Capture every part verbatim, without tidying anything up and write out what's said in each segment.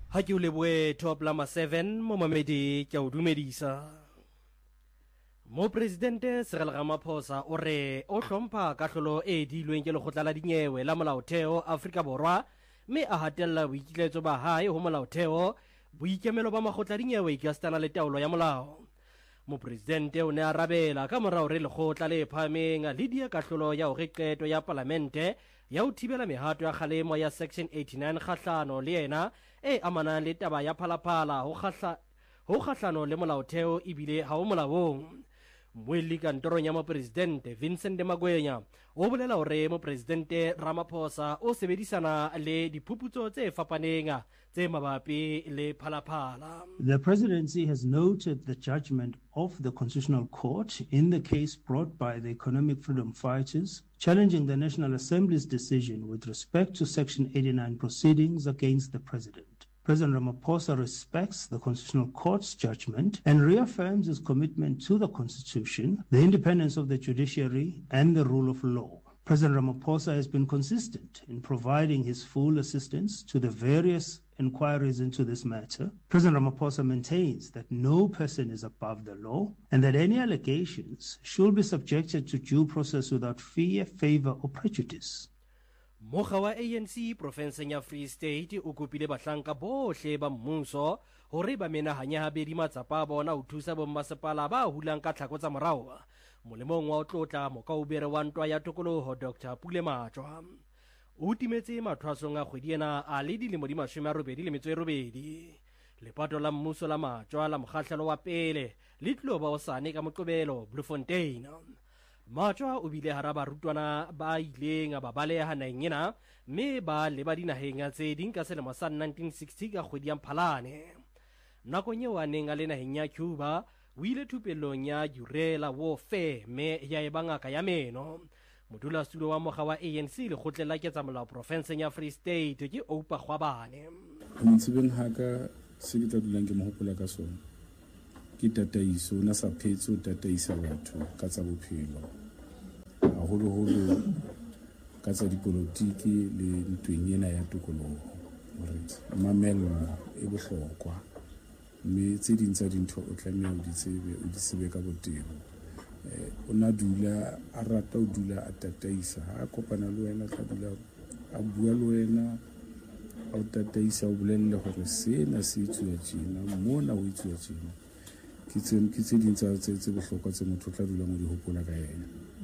Ha ke o leboe top lama seven mo mamedi ke o dumedisa. Mo presidente Cyril Ramaphosa o re o hlompha kahlolo e dilweng ke lekgotla la dinyewe la molaotheo Afrika Borwa mme a hatella boikiletso ba hae ho molaotheo boikemelo ba makgotla dinyewe ke astana le taolo ya molao. Mo presidente o ne a rabela ka morao re lekgotla le phameng le dia kahlolo ya ho re qeto ya parlamente ya ho thibela mehato ya kgalemo ya section eighty-nine kgahlano le yena e amanang le taba ya phalaphala ho khahla ho kgahlano le molaotheo ebile ha o molaong. Moeli kantorong ya mopresidente Vincent Magwenya o bolela hore mopresidente Ramaphosa o sebedisana le diphuputso tse fapaneng tse mabapi le phalaphala. The presidency has noted the judgment of the Constitutional Court in the case brought by the economic freedom fighters challenging the National Assembly's decision with respect to Section eighty-nine proceedings against the president. President Ramaphosa respects the Constitutional Court's judgment and reaffirms his commitment to the Constitution, the independence of the judiciary, and the rule of law. President Ramaphosa has been consistent in providing his full assistance to the various inquiries into this matter. President Ramaphosa maintains that no person is above the law and that any allegations should be subjected to due process without fear, favor, or prejudice. Mokga wa A N C provinseng ya Free State o kopile bahlanka bohle ba mmuso hore ba menahanya habedi matsapa a bona ho thusa bommasepala ba hulang ka tlhako tsa morao molemong wa ho tlotla mokaubere wa ntwa ya tokoloho Doctor Pule Matjwa. O timetse mathwasong a kgwedi ena a le dilemo di mashome a robedi le metso e robedi. Lepato la mmuso la Matjwa la mokgahlelo wa pele le tlo ba osane ka Moqebelo Bloemfontein. Matjwa o bile hara barutwana ba ileng ba baleha naheng ena mme ba leba dinaheng tse ding ka selemo sa nineteen sixty ka kgwedi ya Mphalane. Nakong eo a neng a le naheng ya Cuba o ile thupellong ya guerrilla warfare mme ya eba ngaka ya meno. Modulasetulo wa mokga wa A N C lekgotleng la ketsamolao provinseng ya Free State ke Oupa Kgwabane. Mo tsebeng ha ka se ke tla dulang ke mo hopola ka sona ke tataiso na sa phetso tataisa batho ka tsa bophelo haholoholo ka tsa dipolotiki le ntweng ena ya tokoloho hore mamello e bohlokwa mme tse ding tsa dintho o tlameha o di tsebe o di sebe ka botebo o na dula a rata o dula a tataisa ha kopana le wena tla dula a bua le wena a o tataisa o bolelle hore sena se etsuwa tjena mona o etsuwa tjena ke tse ding tsa tse bohlokwa tse motho tla dula mo di hopola ka yena.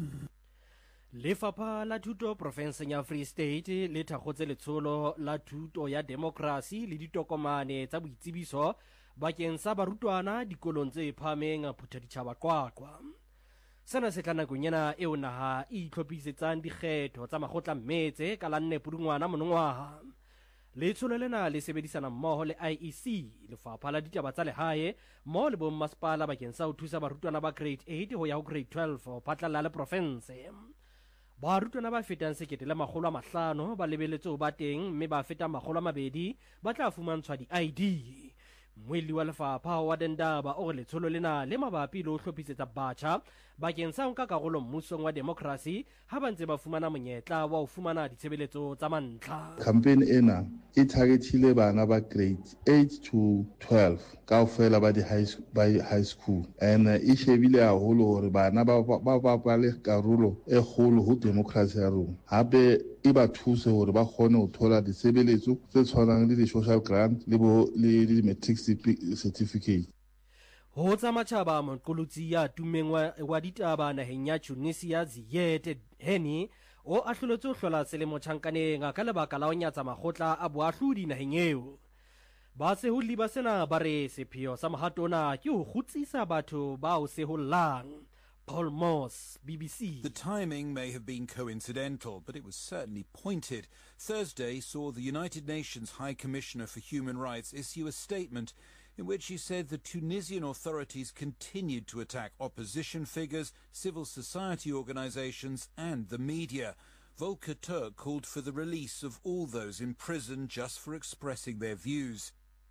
Lefapha la thuto provinseng ya Free State le thakgotse letsholo la thuto ya demokrasi le ditokomane tsa boitsebiso bakeng sa barutwana dikolong tse phameng Phuthaditjhaba Qwaqwa. Sena se tla nakong ena eo naha e itlhophisetsang dikgetho tsa makgotla mmetse ka la nne Pudungwana monongwaha. Letsholo lena le sebedisana mmoho le I E C lefapha la ditaba tsa lehae mmoho le bommasepala bakeng sa ho thusa barutwana ba grade eight ho ya ho grade twelve ho phatlalla le province. Barutwana ba fetang sekete le makgolo a mahlano ba lebeletse ho ba teng mme ba feta makgolo a mabedi ba tla fumantshwa di I D. Moeli wa lefapha wa Dendaba o re letsholo lena le mabapi le ho hlophisetsa batjha bakeng sa ho nka karolo mmusong wa demokrasi ha ba ntse ba fumana monyetla wa ho fumana ditshebeletso tsa mantlha. Campaign ena e targetile bana ba grade eight to twelve kaofela ba di high ba high school and e shebile haholo hore bana ba ba ba le karolo e kgolo ho demokrasi ya rona. Hape e ba thuse hore ba kgone ho thola ditshebeletso tse tshwanang le di-social grant le bo le di-matric certificate. Ho tsa matjhaba moqolotsi ya tumeng wa ditaba naheng ya Tunisia Ziyed Heni o ahlolotse ho hlola selemo tjhankaneng ka lebaka la ho nyatsa makgotla a boahlodi naheng eo. Ba seholi ba sena ba re sepheo sa mohatona ke ho kgutsisa batho ba o sehollang. Paul Moss, B B C. The timing may have been coincidental, but it was certainly pointed. Thursday saw the United Nations High Commissioner for Human Rights issue a statement in which he said the Tunisian authorities continued to attack opposition figures, civil society organizations and the media. Volker Turk called for the release of all those in prison just for expressing their views.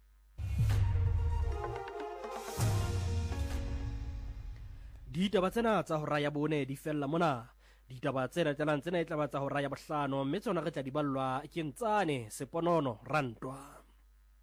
Ditaba tsena tsa ho raya bone di fella mona. Ditaba tsena tsena tsena e tla ba tsa ho raya bohlano mme tsona re tla di ballwa ke Ntsane Seponono Rantwa.